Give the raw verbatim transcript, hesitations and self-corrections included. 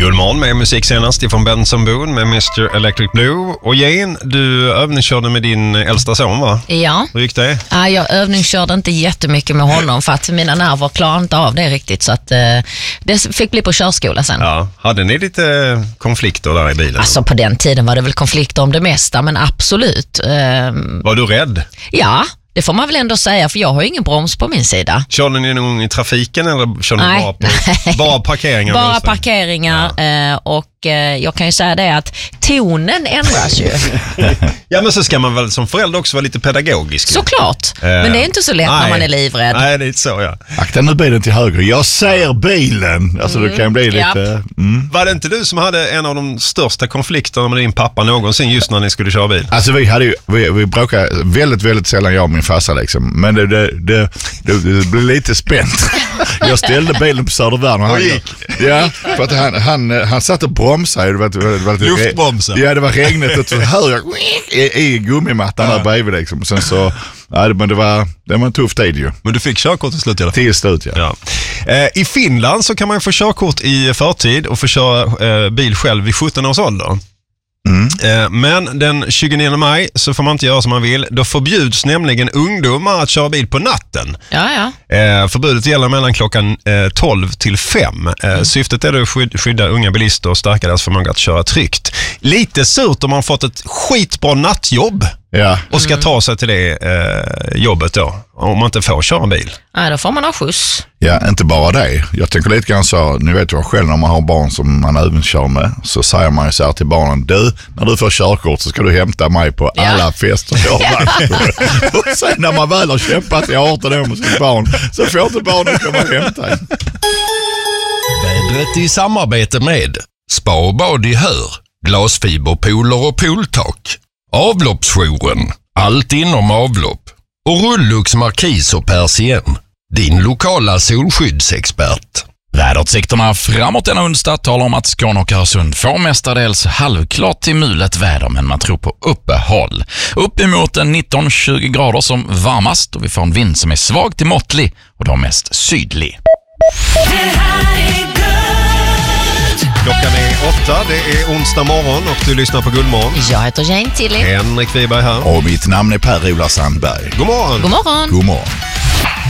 Gullmorgon med musik senast ifrån Benson Boone med mister Electric Blue. Och Jane, du övningskörde med din äldsta son, va? Ja. Hur gick det? Ja, jag övningskörde inte jättemycket med honom för att mina nerver klarade inte av det riktigt. Så att, eh, det fick bli på körskola sen. Ja. Hade ni lite konflikter där i bilen? Alltså på den tiden var det väl konflikter om det mesta, men absolut. Eh, var du rädd? Ja. Det får man väl ändå säga, för jag har ju ingen broms på min sida. Körde ni någon gång i trafiken eller körde Nej. ni bara, på, bara parkeringar? Bara parkeringar ja. Och eh, jag kan ju säga det att tonen ändras ju. Ja, men så ska man väl som förälder också vara lite pedagogisk. Såklart, eh, men det är inte så lätt nej. när man är livrädd. Nej, det är inte så, ja. Akta nu bilen till höger, jag ser bilen. Alltså mm. det kan bli lite... Mm. Var det inte du som hade en av de största konflikterna med din pappa någonsin just när ni skulle köra bil? Alltså vi hade ju, vi, vi bråkade väldigt, väldigt sällan, jag och min farsa liksom. Men det, det, det, det, det blev lite spänt. Jag ställde bilen på Södervärn och han gick. Ja, för att han, han, han satt och bromsade. Det var, det var, det var luftbromsa. Ja, det var regnet och så hör jag i, i gummimattan ja. Där bredvid liksom. Sen så, ja, men det var, det var en tuff tid ju. Men du fick körkort till slut i alla fall? Till slut, ja. ja. Eh, I Finland så kan man få körkort i förtid och få köra eh, bil själv vid sjutton års ålder. Mm. Eh, men den tjugonionde maj så får man inte göra som man vill. Då förbjuds nämligen ungdomar att köra bil på natten. Ja, ja. Eh, förbudet gäller mellan klockan eh, tolv till fem. Eh, mm. Syftet är att skydda, skydda unga bilister och stärka deras förmåga att köra tryggt. Lite surt om man fått ett skitbra nattjobb. Ja. Och ska ta sig till det eh, jobbet då. Om man inte får köra bil. Ja, då får man ha skjuts. Ja, inte bara det. Jag tänker lite grann så, nu vet jag själv när man har barn som man även kör med, så säger man ju så här till barnen: du, när du får körkort så ska du hämta mig på ja. alla fester jag har varit. Och sen när man väl har kämpat i arton år med sitt barn så får inte barnen komma och hämta en. Vädret i samarbete med Spa och bad i Hör, glasfiberpooler och pooltak, Avloppsjouren, allt inom avlopp, och Rullux Markis och Persien, din lokala solskyddsexpert. Väderutsikterna framåt denna onsdag talar om att Skåne och Öresund får mestadels halvklart till mulet väder, men man tror på uppehåll. Uppemot nitton till tjugo grader som varmast, och vi får en vind som är svag till måttlig och då mest sydlig. Klockan är åtta, det är onsdag morgon och du lyssnar på Gullmorgon. Jag heter Jane Tilly. Henrik Wiberg här. Och mitt namn är Per-Ola Sandberg. God morgon. God morgon. God morgon.